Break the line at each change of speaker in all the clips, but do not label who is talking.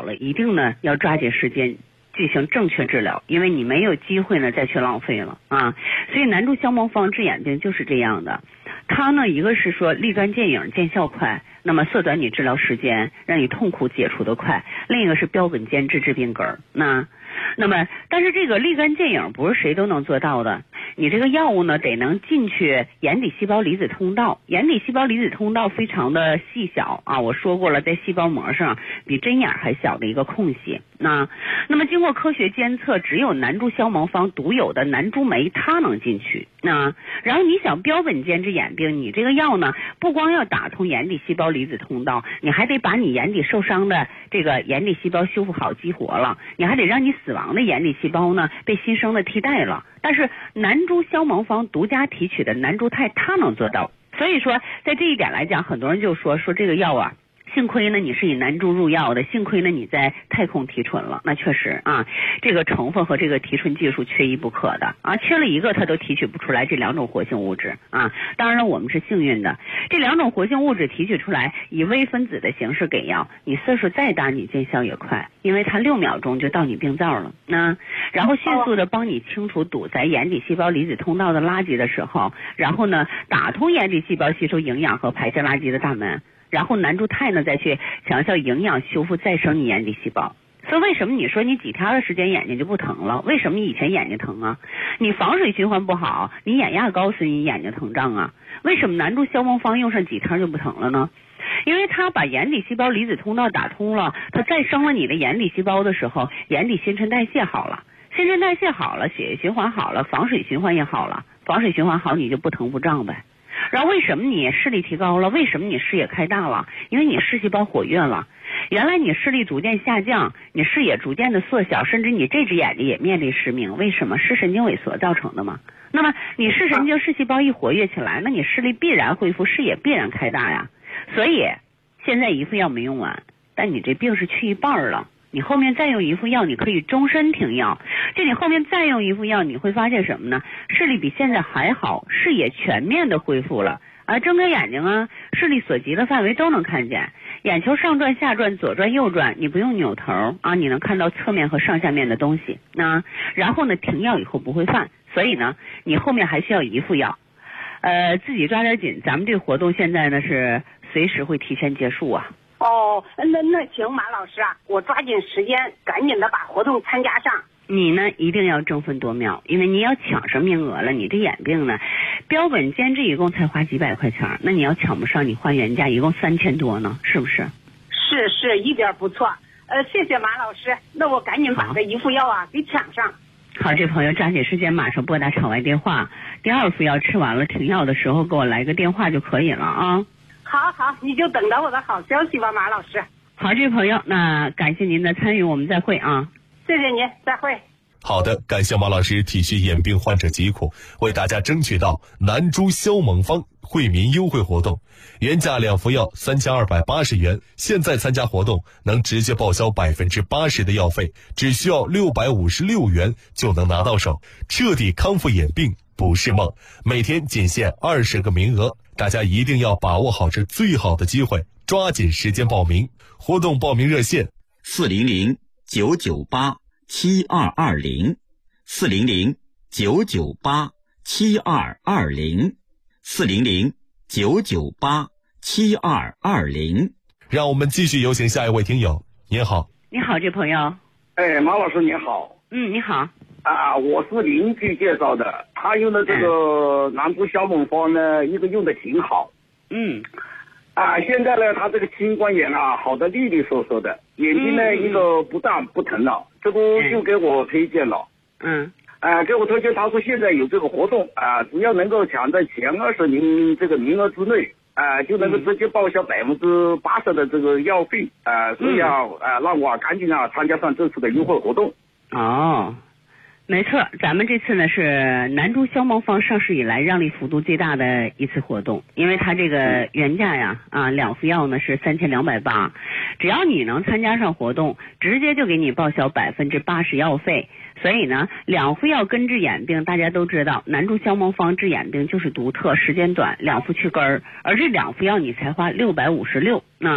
了，一定呢要抓紧时间进行正确治疗，因为你没有机会呢再去浪费了啊。所以南珠消芒方治眼病就是这样的，它呢一个是说立竿见影见效快，那么缩短你治疗时间，让你痛苦解除的快；另一个是标本兼治治病根儿。那么但是这个立竿见影不是谁都能做到的，你这个药物呢得能进去眼底细胞离子通道，眼底细胞离子通道非常的细小啊，我说过了，在细胞膜上比针眼还小的一个空隙。那么经过科学监测，只有南珠消芒方独有的南珠酶它能进去。然后你想标本兼治眼病，你这个药呢不光要打通眼底细胞离子通道，你还得把你眼底受伤的这个眼底细胞修复好激活了，你还得让你死亡的眼底细胞呢被新生的替代了。但是南珠消芒方独家提取的南珠肽它能做到，所以说在这一点来讲，很多人就说这个药啊，幸亏呢你是以南珠入药的，幸亏呢你在太空提纯了，那确实啊，这个成分和这个提纯技术缺一不可的啊，缺了一个它都提取不出来这两种活性物质啊。当然了，我们是幸运的，这两种活性物质提取出来，以微分子的形式给药，你岁数再大你见效也快，因为它6秒钟就到你病灶了。然后迅速的帮你清除堵在眼底细胞离子通道的垃圾的时候，然后呢打通眼底细胞吸收营养和排泄垃圾的大门，然后南珠肽呢再去强效营养修复再生你眼底细胞。所以为什么你说你几天的时间眼睛就不疼了？为什么你以前眼睛疼啊？你防水循环不好，你眼压高所以你眼睛疼胀啊？为什么南珠消芒方用上几天就不疼了呢？因为它把眼底细胞离子通道打通了，它再生了你的眼底细胞的时候，眼底新陈代谢好了，新陈代谢好了，血液循环好了，防水循环也好了，防水循环好你就不疼不胀呗。然后为什么你视力提高了？为什么你视野开大了？因为你视细胞活跃了。原来你视力逐渐下降，你视野逐渐的缩小，甚至你这只眼睛也面临失明。为什么？视神经萎缩造成的嘛。那么你视神经视细胞一活跃起来，那你视力必然恢复，视野必然开大呀。所以现在一副药没用完，但你这病是去一半了，你后面再用一副药，你可以终身停药。就你后面再用一副药，你会发现什么呢？视力比现在还好，视野全面的恢复了。睁开眼睛啊，视力所及的范围都能看见，眼球上转下转左转右转，你不用扭头啊，你能看到侧面和上下面的东西。然后呢停药以后不会犯，所以呢你后面还需要一副药。自己抓点紧，咱们这个活动现在呢是随时会提前结束啊。
那行，马老师啊，我抓紧时间赶紧的把活动参加上。
你呢一定要争分夺秒，因为你要抢上名额了。你这眼病呢标本兼治一共才花几百块钱，那你要抢不上，你花原价一共3000多呢，是不是？
是一点不错。谢谢马老师，那我赶紧把这一副药啊给抢上。
好，这朋友抓紧时间马上拨打场外电话，第2副药吃完了停药的时候给我来个电话就可以了啊。
好，你就等着我的好消息吧，马老师。
好，这朋友，那感谢您的参与，我们再会啊。
谢谢您，再会。
好的，感谢马老师体恤眼病患者疾苦，为大家争取到南珠消芒方惠民优惠活动，原价2副药3280元，现在参加活动能直接报销80%的药费，只需要656元就能拿到手，彻底康复眼病不是梦。每天仅限20个名额，大家一定要把握好这最好的机会，抓紧时间报名。活动报名热线
400-998-7220 400-998-7220 400-998-7220。
让我们继续有请下一位听友。您好。
你好，这朋友。
马老师你好。
你好。
我是邻居介绍的，他用的这个南珠消芒方呢，一个用的挺好。现在呢，他这个青光眼啊，好的利利索索的，眼睛呢一个不大不疼了，这个就给我推荐了。给我推荐，他说现在有这个活动只要能够抢在前20名这个名额之内，就能够直接报销80%的这个药费，所以让我赶紧参加上这次的优惠活动。
没错，咱们这次呢是南珠消芒方上市以来让利幅度最大的一次活动，因为它这个原价呀2副药呢是3280，只要你能参加上活动，直接就给你报销80%药费。所以呢2副药根治眼病，大家都知道南珠消芒方治眼病就是独特，时间短，2副去根儿，而这2副药你才花656。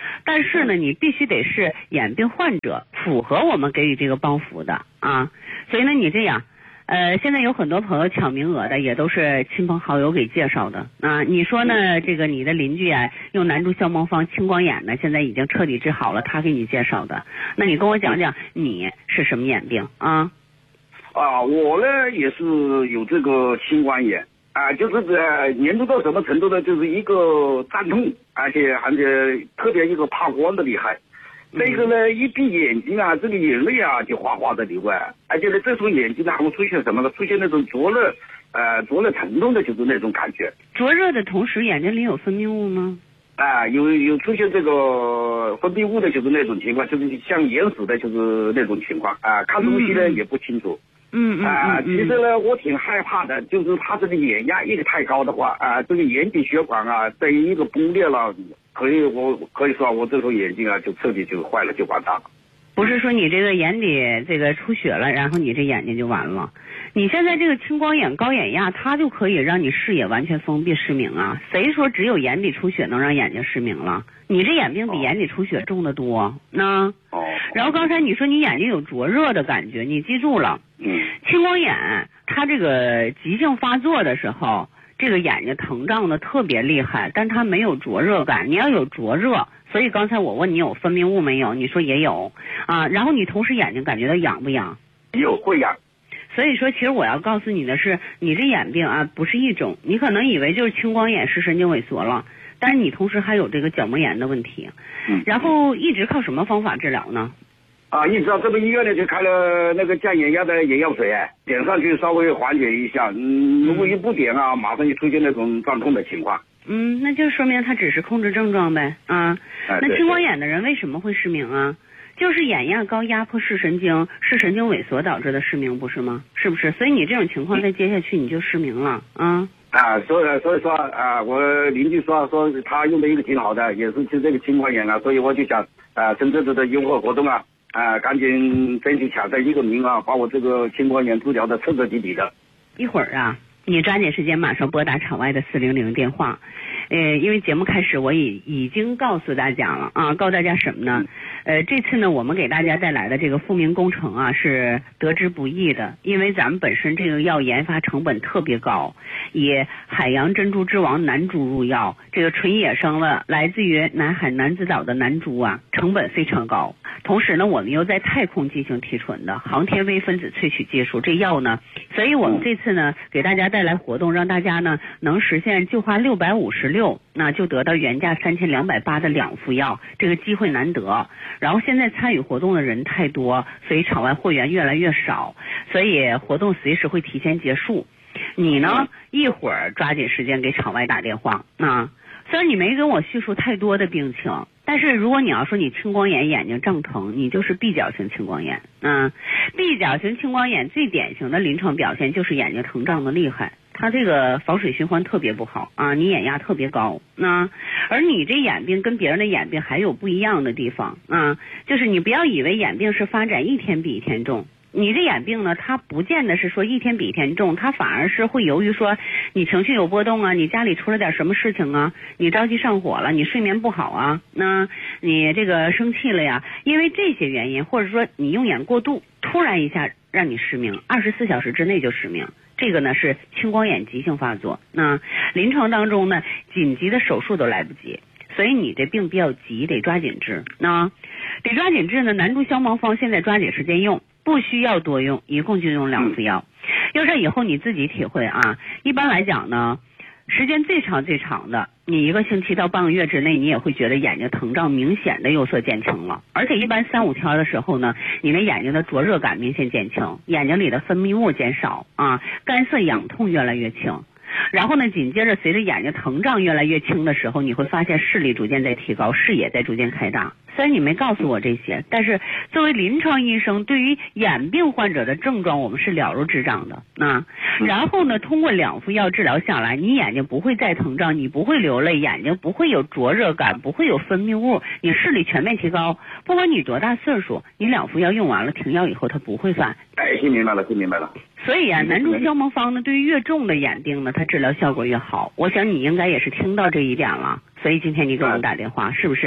但是呢，你必须得是眼病患者，符合我们给予这个帮扶的啊。所以呢，你这样。现在有很多朋友抢名额的，也都是亲朋好友给介绍的啊。你说呢？这个你的邻居啊，用南珠消盲方青光眼呢，现在已经彻底治好了，他给你介绍的。那你跟我讲讲，你是什么眼病啊？
我呢也是有这个青光眼啊，就是严重到什么程度呢？就是一个胀痛，而且特别一个怕光的厉害。这个呢，一闭眼睛啊，这个眼泪啊就哗哗的流啊，而且呢，这时候眼睛呢还会出现什么呢？出现那种灼热疼痛的，就是那种感觉。
灼热的同时，眼睛里有分泌物吗？
有出现这个分泌物的，就是那种情况，就是像眼屎的，就是那种情况啊。看东西呢也不清楚。其实呢，我挺害怕的，就是他这个眼压一个太高的话这个眼底血管啊，在一个崩裂了。我可以说我这时候眼睛啊就彻底就坏了，就完蛋了。
不是说你这个眼底这个出血了，然后你这眼睛就完了。你现在这个青光眼高眼压，它就可以让你视野完全封闭失明啊。谁说只有眼底出血能让眼睛失明了？你这眼病比眼底出血重得多。然后刚才你说你眼睛有灼热的感觉，你记住了。青光眼它这个急性发作的时候，这个眼睛疼胀的特别厉害，但它没有灼热感。你要有灼热，所以刚才我问你有分泌物没有，你说也有啊。然后你同时眼睛感觉到痒不痒？
有，会痒。
所以说，其实我要告诉你的是，你这眼病啊不是一种，你可能以为就是青光眼视神经萎缩了，但是你同时还有这个角膜炎的问题。然后一直靠什么方法治疗呢？
一直到这个医院呢就开了那个降眼压的眼药水，点上去稍微缓解一下。如果一不点啊，马上就出现那种胀痛的情况。
那就说明它只是控制症状呗啊。那青光眼的人为什么会失明啊？就是眼压高压迫视神经萎缩导致的失明，不是吗？是不是？所以你这种情况再接下去你就失明了
所以说我邻居说他用的一个挺好的，也是就这个青光眼啊，所以我就想趁这次的优惠活动赶紧争取抢在一个名额，把我这个青光眼治疗的彻彻底底的。
一会儿你抓紧时间马上拨打场外的400电话。因为节目开始我已经告诉大家了告诉大家什么呢？这次呢我们给大家带来的这个复明工程是得之不易的，因为咱们本身这个药研发成本特别高，以海洋珍珠之王南珠入药，这个纯野生了来自于南海南子岛的南珠成本非常高。同时呢我们又在太空进行提纯的航天微分子萃取技术，这药呢，所以我们这次呢给大家带来活动，让大家呢能实现就花656，那就得到原价3280的2副药，这个机会难得。然后现在参与活动的人太多，所以场外会员越来越少，所以活动随时会提前结束。你呢一会儿抓紧时间给场外打电话虽然你没跟我叙述太多的病情，但是如果你要说你青光眼眼睛胀疼，你就是闭角型青光眼闭角型青光眼最典型的临床表现就是眼睛疼胀的厉害，它这个防水循环特别不好你眼压特别高而你这眼病跟别人的眼病还有不一样的地方就是你不要以为眼病是发展一天比一天重，你这眼病呢，它不见得是说一天比一天重，它反而是会由于说你情绪有波动你家里出了点什么事情你着急上火了，你睡眠不好那你这个生气了呀，因为这些原因，或者说你用眼过度，突然一下让你失明，24小时之内就失明。这个呢是青光眼急性发作，那临床当中呢紧急的手术都来不及，所以你这病比较急，得抓紧治得抓紧治呢。南珠消盲方现在抓紧时间用，不需要多用，一共就用2副药。要是以后你自己体会一般来讲呢，时间最长的，你1个星期到半个月之内，你也会觉得眼睛疼胀明显的有所减轻了，而且一般3-5天的时候呢，你的眼睛的灼热感明显减轻，眼睛里的分泌物减少干涩痒痛越来越轻。然后呢，紧接着随着眼睛疼胀越来越轻的时候，你会发现视力逐渐在提高，视野在逐渐开大。虽然你没告诉我这些，但是作为临床医生，对于眼病患者的症状我们是了如指掌的然后呢，通过2副药治疗下来，你眼睛不会再疼胀，你不会流泪，眼睛不会有灼热感，不会有分泌物，你视力全面提高。不管你多大岁数，你2副药用完了停药以后它不会犯。
听明白了。
所以南珠消盲方呢，对于越重的眼病呢，它治疗效果越好。我想你应该也是听到这一点了，所以今天你给我们打电话，是不是？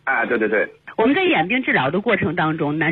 对对对。
我们在眼病治疗的过程当中，